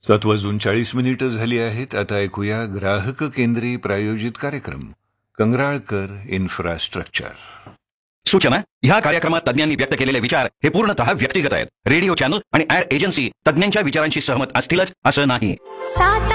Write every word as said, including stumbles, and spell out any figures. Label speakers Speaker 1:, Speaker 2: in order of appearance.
Speaker 1: सात वाजून चाळीस मिनिटं झाली आहेत. आता ऐकूया ग्राहक केंद्री प्रायोजित कार्यक्रम कंगराळकर इन्फ्रास्ट्रक्चर.
Speaker 2: सूचना: ह्या कार्यक्रमात तज्ञांनी व्यक्त केलेले विचार हे पूर्णतः व्यक्तिगत आहेत. रेडिओ चॅनल आणि ऍड एजन्सी तज्ञांच्या विचारांशी सहमत असतीलच असं नाही.